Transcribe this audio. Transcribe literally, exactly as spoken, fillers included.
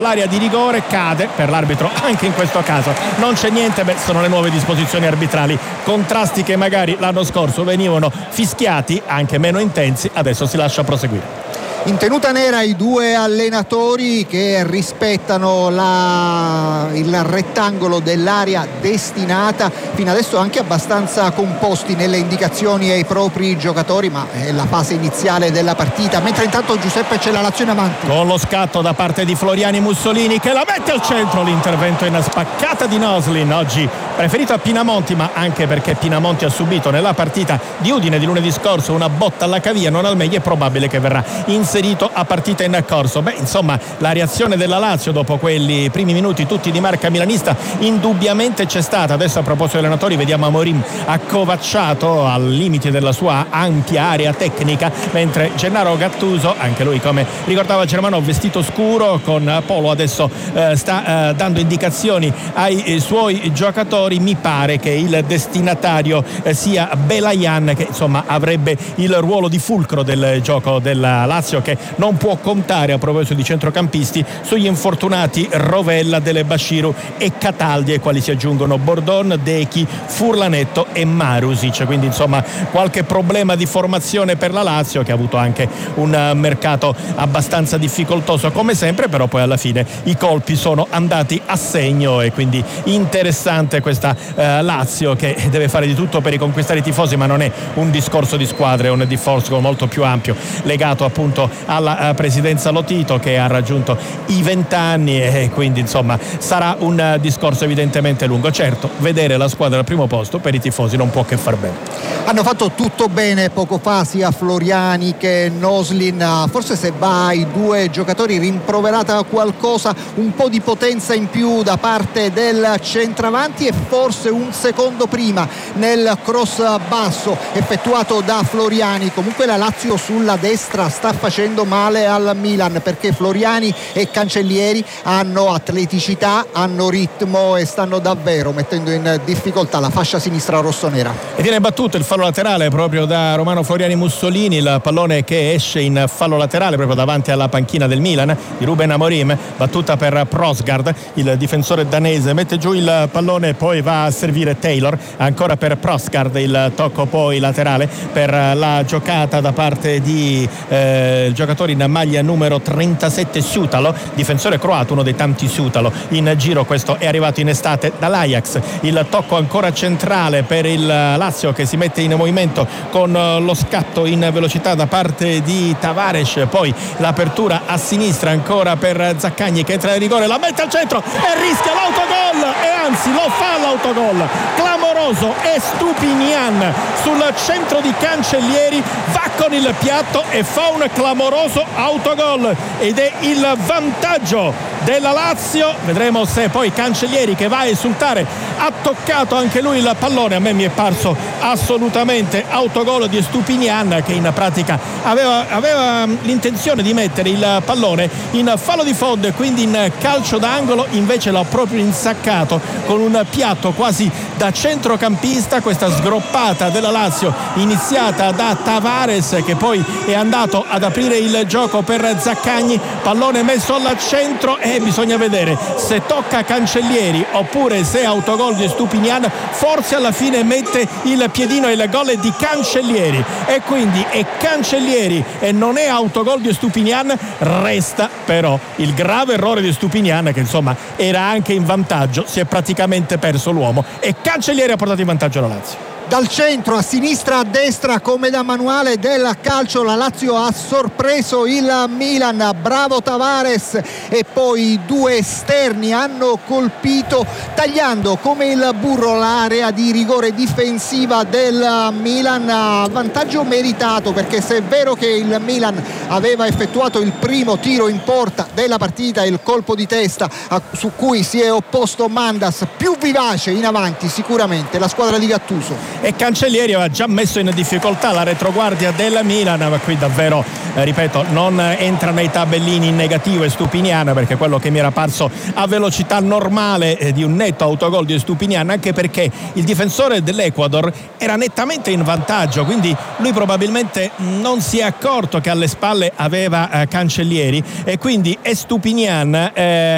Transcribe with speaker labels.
Speaker 1: L'area di rigore cade per l'arbitro anche in questo caso. Non c'è niente, beh, sono le nuove disposizioni arbitrali. Contrasti che magari l'anno scorso venivano fischiati, anche meno intensi, adesso si lascia proseguire.
Speaker 2: In tenuta nera i due allenatori che rispettano la, il rettangolo dell'area destinata, fino adesso anche abbastanza composti nelle indicazioni ai propri giocatori, ma è la fase iniziale della partita. Mentre intanto Giuseppe c'è la Lazio in avanti.
Speaker 1: Con lo scatto da parte di Floriani Mussolini che la mette al centro, l'intervento in spaccata di Noslin, oggi preferito a Pinamonti, ma anche perché Pinamonti ha subito nella partita di Udine di lunedì scorso una botta alla caviglia non al meglio. È probabile che verrà in inserito a partita in corso. Beh, insomma, la reazione della Lazio dopo quelli primi minuti tutti di marca milanista indubbiamente c'è stata. Adesso, a proposito degli allenatori, vediamo Amorim accovacciato al limite della sua ampia area tecnica, mentre Gennaro Gattuso, anche lui come ricordava Germano, vestito scuro con polo, adesso eh, sta eh, dando indicazioni ai eh, suoi giocatori. Mi pare che il destinatario eh, sia Belayan, che insomma avrebbe il ruolo di fulcro del gioco della Lazio, che non può contare, a proposito di centrocampisti, sugli infortunati Rovella, Dele Bashiru e Cataldi, ai quali si aggiungono Bordon, Dechi, Furlanetto e Marusic. Quindi insomma qualche problema di formazione per la Lazio, che ha avuto anche un mercato abbastanza difficoltoso come sempre, però poi alla fine i colpi sono andati a segno e quindi interessante questa eh, Lazio, che deve fare di tutto per riconquistare i tifosi, ma non è un discorso di squadre, è un discorso molto più ampio legato appunto alla presidenza Lotito, che ha raggiunto i vent'anni, e quindi insomma sarà un discorso evidentemente lungo. Certo, vedere la squadra al primo posto per i tifosi non può che far bene.
Speaker 2: Hanno fatto tutto bene poco fa sia Floriani che Noslin. Forse se va ai due giocatori rimproverata qualcosa, un po' di potenza in più da parte del centravanti, e forse un secondo prima nel cross basso effettuato da Floriani. Comunque la Lazio sulla destra sta facendo male al Milan, perché Floriani e Cancellieri hanno atleticità, hanno ritmo e stanno davvero mettendo in difficoltà la fascia sinistra rossonera.
Speaker 1: E viene battuto il fallo laterale proprio da Romano Floriani Mussolini, il pallone che esce in fallo laterale proprio davanti alla panchina del Milan di Ruben Amorim. Battuta per Prosgard, il difensore danese mette giù il pallone e poi va a servire Taylor, ancora per Prosgard il tocco poi laterale per la giocata da parte di eh, il giocatore in maglia numero trentasette Sutalo, difensore croato, uno dei tanti Sutalo in giro. Questo è arrivato in estate dall'Ajax. Il tocco ancora centrale per il Lazio, che si mette in movimento con lo scatto in velocità da parte di Tavares, poi l'apertura a sinistra ancora per Zaccagni, che entra nel rigore, la mette al centro e rischia l'autogol, e anzi lo fa l'autogol clamoroso. E Stupinian sul centro di Cancellieri va con il piatto e fa un clamoroso autogol, ed è il vantaggio della Lazio. Vedremo se poi Cancellieri, che va a esultare, ha toccato anche lui il pallone. A me mi è parso assolutamente autogol di Stupinian, che in pratica aveva, aveva l'intenzione di mettere il pallone in fallo di fondo e quindi in calcio d'angolo, invece l'ha proprio insaccato con un piatto quasi da centrocampista. Questa sgroppata della Lazio iniziata da Tavares, che poi è andato ad aprire il gioco per Zaccagni, pallone messo al centro, e bisogna vedere se tocca Cancellieri oppure se autogol di Stupinian. Forse alla fine mette il piedino e il gol è di Cancellieri, e quindi è Cancellieri e non è autogol di Stupinian. Resta però il grave errore di Stupinian, che insomma era anche in vantaggio, si è praticamente perso l'uomo, e Cancellieri ha portato in vantaggio la Lazio.
Speaker 2: Dal centro a sinistra a destra, come da manuale del calcio, la Lazio ha sorpreso il Milan. Bravo Tavares, e poi i due esterni hanno colpito tagliando come il burro l'area di rigore difensiva del Milan. Vantaggio meritato, perché se è vero che il Milan aveva effettuato il primo tiro in porta della partita, il colpo di testa su cui si è opposto Mandas, più vivace in avanti sicuramente la squadra di Gattuso.
Speaker 1: E Cancellieri aveva già messo in difficoltà la retroguardia della Milan, ma qui davvero eh, ripeto, non entra nei tabellini in negativo e Stupinian, perché quello che mi era parso a velocità normale eh, di un netto autogol di Stupinian, anche perché il difensore dell'Ecuador era nettamente in vantaggio, quindi lui probabilmente non si è accorto che alle spalle aveva eh, Cancellieri, e quindi è Stupinian eh,